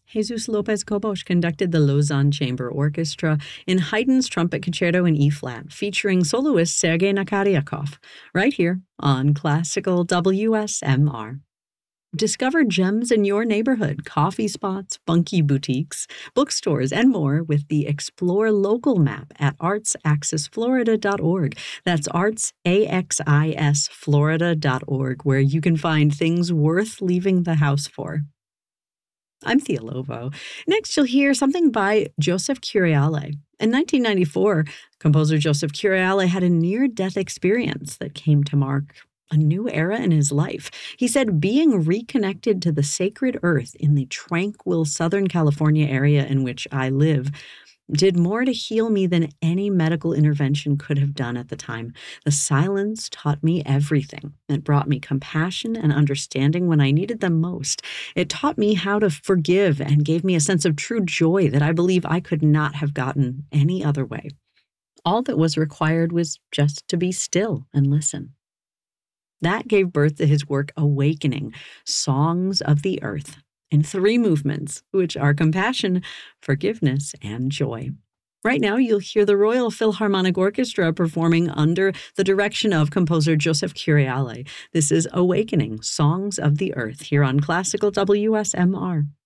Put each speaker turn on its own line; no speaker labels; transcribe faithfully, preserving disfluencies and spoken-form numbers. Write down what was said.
Jesus Lopez Cobos conducted the Lausanne Chamber Orchestra in Haydn's Trumpet Concerto in E-flat, featuring soloist Sergei Nakaryakov, right here on Classical W S M R. Discover gems in your neighborhood, coffee spots, funky boutiques, bookstores, and more with the Explore Local map at arts axis florida dot org. That's arts, A X I S, florida dot org, where you can find things worth leaving the house for. I'm Thea Lovo. Next, you'll hear something by Joseph Curiale. In nineteen ninety-four, composer Joseph Curiale had a near-death experience that came to mark a new era in his life. He said being reconnected to the sacred earth in the tranquil Southern California area in which I live did more to heal me than any medical intervention could have done at the time. The silence taught me everything. It brought me compassion and understanding when I needed them most. It taught me how to forgive and gave me a sense of true joy that I believe I could not have gotten any other way. All that was required was just to be still and listen. That gave birth to his work Awakening, Songs of the Earth, in three movements, which are compassion, forgiveness, and joy. Right now, you'll hear the Royal Philharmonic Orchestra performing under the direction of composer Joseph Curiale. This is Awakening, Songs of the Earth, here on Classical W S M R.